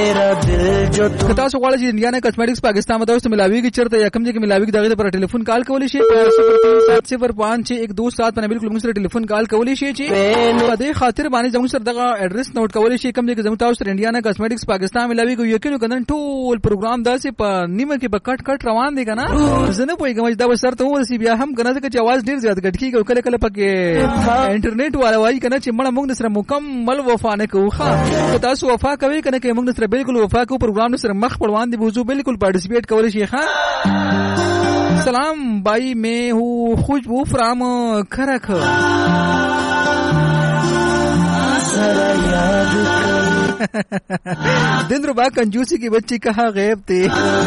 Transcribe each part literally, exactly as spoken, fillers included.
کتا سو غواړئ چې انډیا نه کاسمیټکس پاکستان ته تاسو ملاوي کې چرته یا کوم ځای کې ملاوي کې دغه پر ټلیفون کال کولی شي صفر صفر پانچ چھ ایک دو سات باندې بالکل موږ سره ټلیفون کال کولی شي چې په دې خاطر باندې زموږ سره دغه ایڈریس نوٹ کولی شي کوم ځای کې زموږ تاسو سره انډیا نه کاسمیټکس پاکستان ملاوي کې یقینو کنن ټول پروګرام داسې په نیمه کې په کټ کټ روان دي کنه زنه پوهیږم چې دا وسر ته ورسي بیا هم کنه چې आवाज ډیر زیات غټ کیږي کله کله پکې انټرنیټ والا وایي کنه چې مړه موږ سره مکمل وفا نه کوو ښه تاسو وفا کوي کنه چې موږ سره بالکل وفا کوو پروګرام سره مخ پړوان دي وضو بالکل پارټیسپیټ کولی شي ښه سلام بھائی میں ہوں خوشبو فرام کھرک دن ربا کنجوسی کی بچی کہاں غیب تھی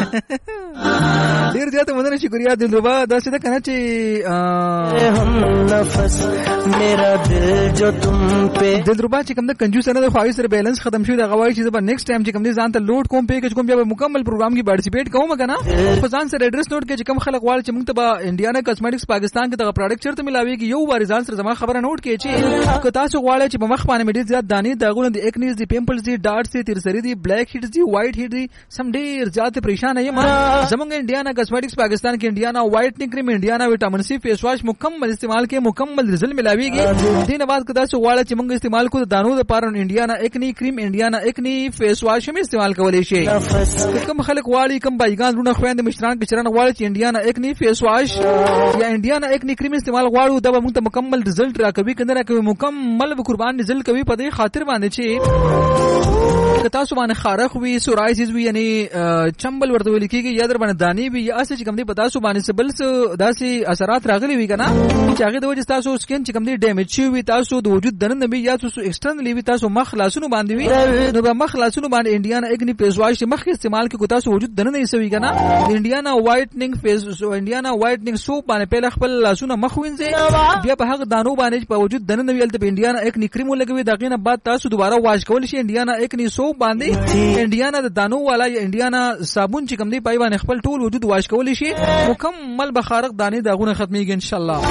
ډیر زیاته مننه شکریا دلربا دا څه ده کنه چې هم نفس میرا دل جو تم په دلربا چې کوم د کنجوس نه د خوای سره بیلانس ختم شوی دا غواړي چې زبر نیکسټ ټایم چې کوم دي ځان ته لوډ کوم پیکج کوم بیا مکمل پروګرام کې پارټیسپیټ کوم کنه په ځان سره ایڈریس نوٹ کې چې کوم خلک غواړي چې موږ ته به انډیا نه کاسمیټکس پاکستان کې دغه پروډکټ چرته ملاوي کې یو واری ځان سره زما خبره نوٹ کې چې که تاسو غواړئ چې په مخ باندې مې ډیر زیات دانې داغونه دي اکنیز دي پیمپلز دي ډاټس دي تیرسری دي بلیک هیډز دي وایټ هیډ دي سم ډیر زیات پریشان یم زمونږ انډیا نه کاسمیټکس پاکستان کې انډیا نه وایټنینګ کریم انډیا نه وټامین سی فیس واش مکمل استعمال کې مکمل رزلټ ملاويږي دین بعد کدا چې غواړئ چې موږ استعمال کوو دانو د پاره انډیا نه اکنی کریم انډیا نه اکنی فیس واش هم استعمال کولای شي کوم خلک غواړي کوم بایګان رونه خويند مشران کې چرنه غواړي چې انډیا نه اکنی فیس واش یا انډیا نه اکنی کریم استعمال غواړو دا موږ ته مکمل رزلټ راکوي کنه راکوي مکمل به قربان رزلټ کوي په دې خاطر باندې چې کتا سو باندې خارخ وی سورایسیس وی یعنی چمبل ورته ویل کیږي یا در باندې دانی وی یا اسې چې کوم دی پتا سو باندې سبل داسې اثرات راغلي وی کنه چې هغه د وجه تاسو سکین چې کوم دی ډیمیج شي وی تاسو د وجود دنه نه یا تاسو ایکسټرنلی وی تاسو مخ لاسونو باندې وی نو به مخ لاسونو باندې انډیا نه اګنی فیس واش مخ استعمال کې کو تاسو وجود دنه نه سوي کنه انډیا نه وایټنینګ فیس سو انډیا نه وایټنینګ سوپ باندې په خپل لاسونو مخ وینځي بیا په هغه دانو باندې په وجود دنه نه ویل ته انډیا نه اګنی کریم لګوي دغه نه بعد تاسو دوباره واش کول شي انډیا نه اګنی سوپ باندې انډیا نه د دانو والا یا انډیا نه صابون چې کوم دی پای باندې خپل ټول وجود واش کول شي مکمل بخارق دانې داغونه ختميږي ان شاء الله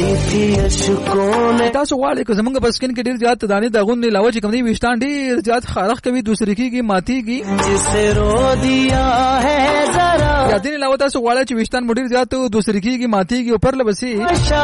تاسو غواړئ که زمونږ په سکین کې ډیر زیات دانې داغونه علاوه چې کوم دی وشتان ډیر زیات خارق کوي دوسری کیږي ماتيږي جسے رو دیا ہے ذرا یا دین علاوه تاسو غواړئ چې وشتان ډیر زیات دوسری کیږي ماتيږي او پر لبسي